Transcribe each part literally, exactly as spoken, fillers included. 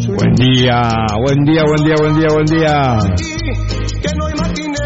Buen día, buen día, buen día, buen día, buen día. Que no imaginé.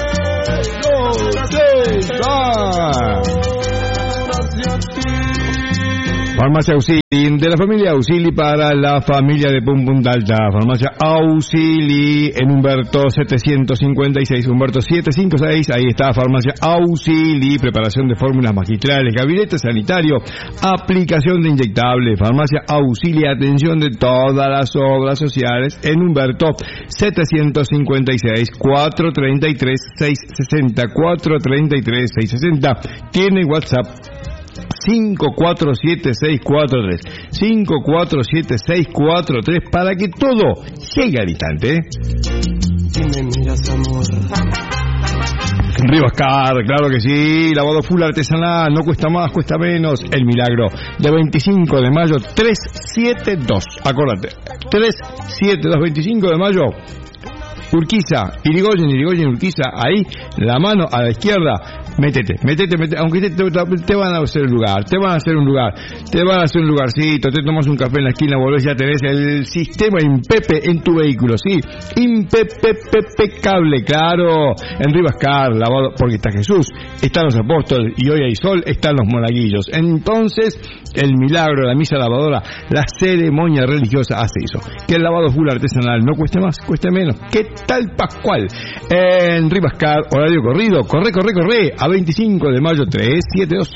Farmacia Auxili, de la familia Auxili para la familia de Pum Punta Alta. Farmacia Auxili en Humberto setecientos cincuenta y seis, Humberto setecientos cincuenta y seis, ahí está Farmacia Auxili, preparación de fórmulas magistrales, gabinete sanitario, aplicación de inyectables. Farmacia Auxili, atención de todas las obras sociales en Humberto setecientos cincuenta y seis, cuatrocientos treinta y tres, seiscientos sesenta, cuatrocientos treinta y tres, seiscientos sesenta. Tiene WhatsApp cinco cuatro siete seis cuatro tres, cinco cuatro siete seis cuatro tres, para que todo llegue al instante, ¿eh? Si me miras, amor. Rivascar, claro que sí, lavado full artesanal, no cuesta más, cuesta menos. El Milagro, de veinticinco de mayo, trescientos setenta y dos, acordate, trescientos setenta y dos, veinticinco de mayo, Urquiza, Irigoyen, Irigoyen, Urquiza, ahí, la mano a la izquierda. Métete, métete, métete, aunque te, te, te van a hacer un lugar, te van a hacer un lugar, te van a hacer un lugarcito, te tomas un café en la esquina, volvés, ya tenés el sistema Impepe en tu vehículo, sí, impecable, claro, en Rivascar, lavado, porque está Jesús, están los apóstoles, y hoy hay sol, están los monaguillos. Entonces, el milagro, la misa lavadora, la ceremonia religiosa hace eso, que el lavado full artesanal no cueste más, cueste menos. ¿Qué tal, Pascual? En Rivascar, horario corrido, corre, corre, corre, a veinticinco de mayo, trescientos setenta y dos.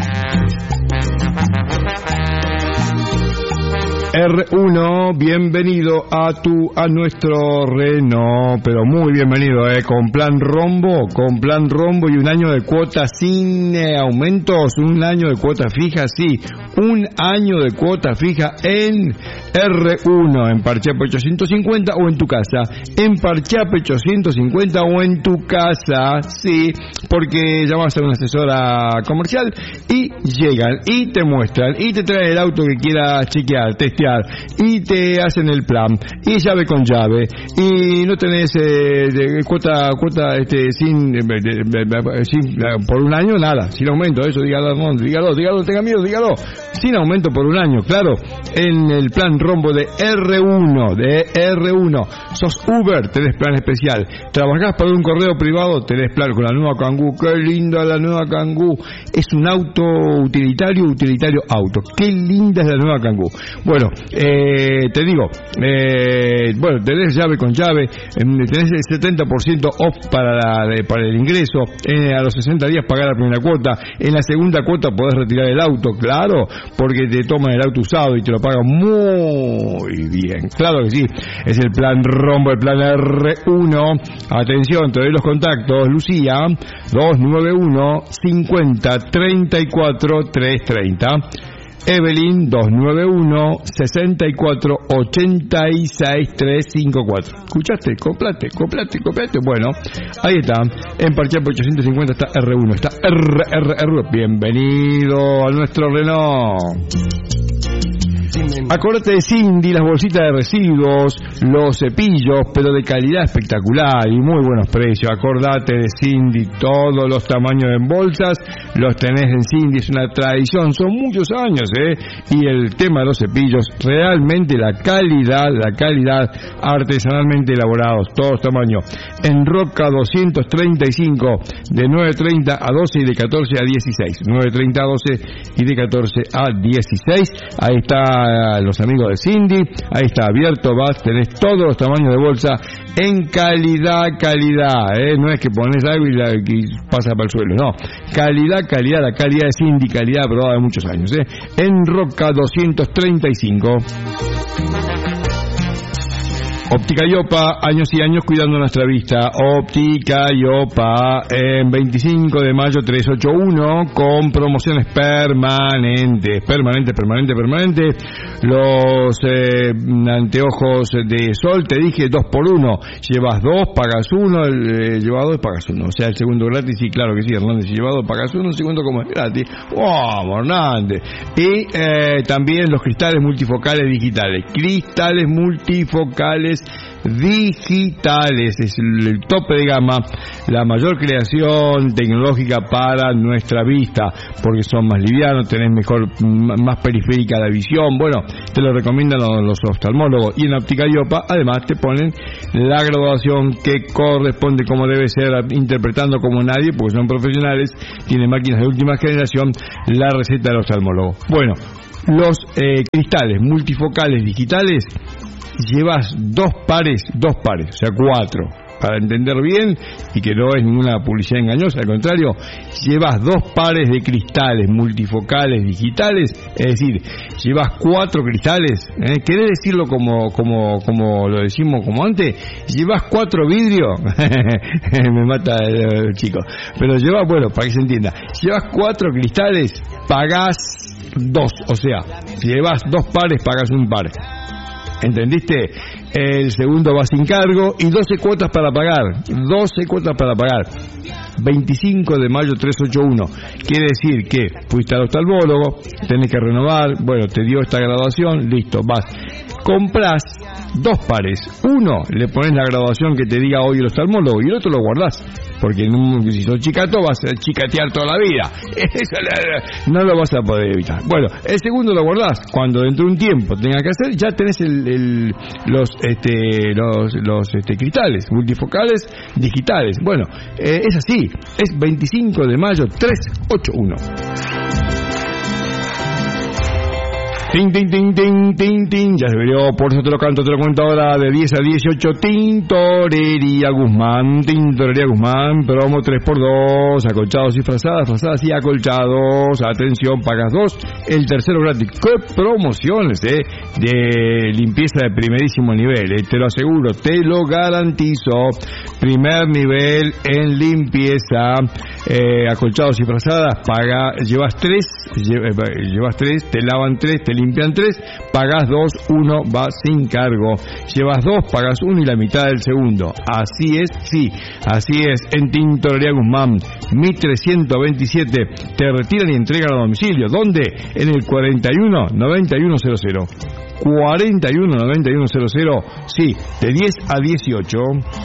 R uno, bienvenido a tu, a nuestro Renault, pero muy bienvenido, eh, con plan rombo, con plan rombo y un año de cuota sin eh, aumentos, un año de cuota fija, sí, un año de cuota fija en R uno, en Parchape ochocientos cincuenta o en tu casa, en Parchape ochocientos cincuenta o en tu casa, sí, porque llamas a una asesora comercial y llegan y te muestran y te traen el auto que quieras chequear, testear, y te hacen el plan y llave con llave y no tenés eh, de, cuota cuota este sin, de, de, de, sin por un año nada, sin aumento, eso dígalo, dígalo, dígalo, tenga miedo, dígalo, sin aumento por un año, claro, en el plan rombo de R uno, de R uno. Sos Uber, tenés plan especial, trabajás para un correo privado, tenés plan con la nueva Kangoo. Qué linda la nueva Kangoo, es un auto utilitario, utilitario auto, qué linda es la nueva Kangoo. Bueno, eh, te digo, eh, bueno, tenés llave con llave, eh, tenés el setenta por ciento off para, la, de, para el ingreso, eh, a los sesenta días pagar la primera cuota, en la segunda cuota podés retirar el auto, claro, porque te toman el auto usado y te lo pagan muy bien, claro que sí, es el plan rombo, el plan R uno. Atención, te doy los contactos, Lucía, dos nueve uno, cincuenta, treinta y cuatro, trescientos treinta. Evelyn, dos nueve uno, sesenta y cuatro, ochenta y seis, trescientos cincuenta y cuatro. ¿Escuchaste? Coplate, coplate, coplate. Bueno, ahí está. En Parchape ochocientos cincuenta está R uno, está R, R, R. Bienvenido a nuestro Renault. Acordate de Cindy, las bolsitas de residuos, los cepillos, pero de calidad espectacular y muy buenos precios. Acordate de Cindy, todos los tamaños en bolsas los tenés en Cindy, es una tradición, son muchos años, ¿eh? Y el tema de los cepillos, realmente la calidad, la calidad artesanalmente elaborados, todos tamaños. En Roca doscientos treinta y cinco, de nueve treinta a doce y de catorce a dieciséis. nueve treinta a doce y de catorce a dieciséis. Ahí está los amigos de Cindy, ahí está abierto, vas, tenés todos los tamaños de bolsa en calidad, calidad, ¿eh? No es que pones algo y, la, y pasa para el suelo, no, calidad, calidad, la calidad de Cindy, calidad probada de muchos años, ¿eh? En Roca doscientos treinta y cinco. Óptica Iopa, años y años cuidando nuestra vista. Óptica Iopa, en veinticinco de mayo trescientos ochenta y uno, con promociones permanentes, permanente, permanente, permanente. Los eh, anteojos de sol, te dije dos por uno. Llevas dos, pagas uno, el, eh, llevas dos, pagas uno. O sea, el segundo gratis, sí, claro que sí, Hernández. Si llevas dos, pagas uno, el segundo como es gratis. ¡Wow, Hernández! Y eh, también los cristales multifocales digitales. Cristales multifocales digitales. Es el, el tope de gama, la mayor creación tecnológica para nuestra vista, porque son más livianos, tenés mejor, más periférica la visión. Bueno, te lo recomiendan los, los oftalmólogos. Y en Óptica Iopa, además, te ponen la graduación que corresponde como debe ser, interpretando como nadie, porque son profesionales, tienen máquinas de última generación, la receta del oftalmólogo. Bueno, los eh, cristales multifocales digitales, llevas dos pares, dos pares, o sea, cuatro, para entender bien y que no es ninguna publicidad engañosa, al contrario, llevas dos pares de cristales multifocales digitales, es decir, llevas cuatro cristales, ¿eh? ¿Querés decirlo como como como lo decimos como antes? Llevas cuatro vidrios, me mata el, el chico, pero llevas, bueno, para que se entienda, llevas cuatro cristales, pagás dos, o sea, si llevas dos pares, pagás un par. ¿Entendiste? El segundo va sin cargo y doce cuotas para pagar. doce cuotas para pagar. veinticinco de mayo trescientos ochenta y uno. Quiere decir que fuiste al oftalmólogo, tenés que renovar, bueno, te dio esta graduación, listo, vas. Comprás dos pares. Uno, le pones la graduación que te diga hoy el oftalmólogo y el otro lo guardás. Porque en un, si sos chicato vas a chicatear toda la vida. Eso no lo vas a poder evitar. Bueno, el segundo lo guardás. Cuando dentro de un tiempo tengas que hacer, ya tenés el, el, los este, los, los este, cristales multifocales digitales. Bueno, eh, es así. Es veinticinco de mayo trescientos ochenta y uno. Tin, tin, tin, tin, tin, tin, ya se vio, por eso te lo canto, te lo cuento ahora, de diez a dieciocho, Tintorería Guzmán, Tintorería Guzmán, promo tres por dos, acolchados y frazadas, frazadas y acolchados, atención, pagas dos, el tercero gratis. ¡Qué promociones, eh! De limpieza de primerísimo nivel, eh, te lo aseguro, te lo garantizo, primer nivel en limpieza, eh, acolchados y frazadas, paga, llevas tres, llevas tres, te lavan tres, te limpian tres, pagás dos, uno va sin cargo. Llevas dos, pagás uno y la mitad del segundo. Así es, sí, así es. En Tintorería Guzmán, mil trescientos veintisiete, te retiran y entregan a domicilio. ¿Dónde? En el cuarenta y uno noventa y uno cero cero. cuarenta y uno noventa y uno cero cero, sí, de diez a dieciocho.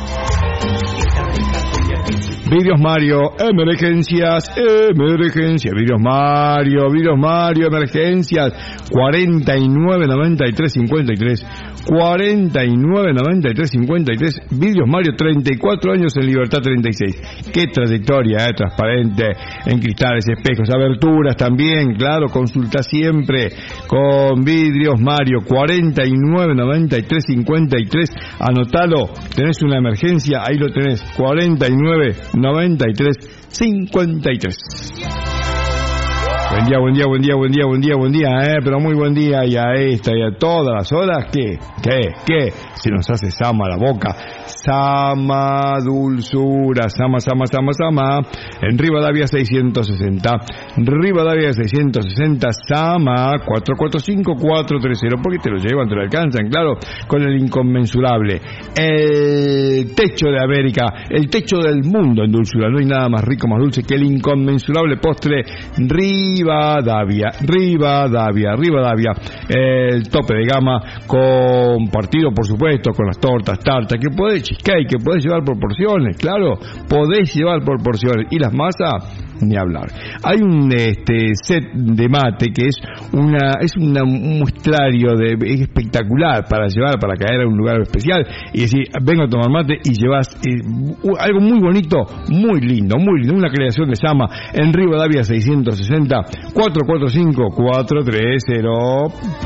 Vidrios Mario, emergencias, emergencias, Vidrios Mario, Vidrios Mario, emergencias, cuarenta y nueve noventa y tres cincuenta y tres, cuarenta y nueve noventa y tres cincuenta y tres, Vidrios Mario, treinta y cuatro años en Libertad treinta y seis. Qué trayectoria, eh, transparente, en cristales, espejos, aberturas también, claro, consulta siempre con Vidrios Mario, cuarenta y nueve noventa y tres cincuenta y tres, anotalo, tenés una emergencia, ahí lo tenés, cuarenta y nueve noventa y tres cincuenta y tres. Buen día, buen día, buen día, buen día, buen día, buen día, eh, pero muy buen día, y a esta y a todas las horas, ¿qué? ¿Qué? ¿Qué? Se nos hace sama la boca. Sama dulzura, sama, sama, sama, sama. En Rivadavia seiscientos sesenta, Rivadavia seiscientos sesenta, sama, cuatro cuatro cinco cuatro tres cero, porque te lo llevan, te lo alcanzan, claro, con el inconmensurable. El techo de América, el techo del mundo en dulzura. No hay nada más rico, más dulce que el inconmensurable postre Rivadavia, Rivadavia, Rivadavia, el tope de gama, compartido por supuesto con las tortas, tartas, que podés, cheesecake, que podés llevar por porciones, claro, podés llevar por porciones, y las masas, ni hablar. Hay un este set de mate que es una es una, un muestrario de es espectacular para llevar, para caer a un lugar especial y decir, vengo a tomar mate, y llevas eh, algo muy bonito, muy lindo, muy lindo, una creación de Sama en Rivadavia seiscientos sesenta, cuatro cuatro cinco cuatro tres cero.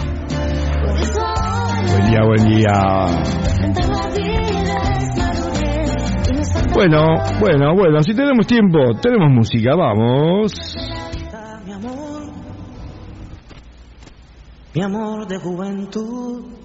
Buen día, buen día. Bueno, bueno, bueno, si tenemos tiempo, tenemos música, vamos. Mi amor, mi amor de juventud.